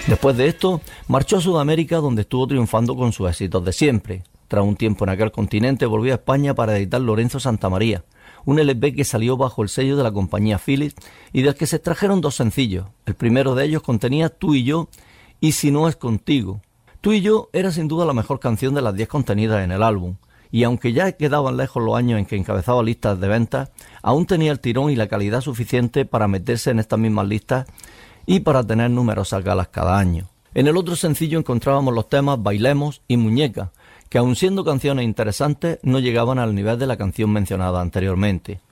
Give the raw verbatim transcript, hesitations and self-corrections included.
Después de esto, marchó a Sudamérica, donde estuvo triunfando con sus éxitos de siempre. Tras un tiempo en aquel continente, volvió a España para editar Lorenzo Santamaría, un L P que salió bajo el sello de la compañía Philips y del que se extrajeron dos sencillos. El primero de ellos contenía Tú y yo y Si no es contigo. Tú y yo era sin duda la mejor canción de las diez contenidas en el álbum, y aunque ya quedaban lejos los años en que encabezaba listas de ventas, aún tenía el tirón y la calidad suficiente para meterse en estas mismas listas y para tener numerosas galas cada año. En el otro sencillo encontrábamos los temas Bailemos y Muñeca, que aun siendo canciones interesantes no llegaban al nivel de la canción mencionada anteriormente.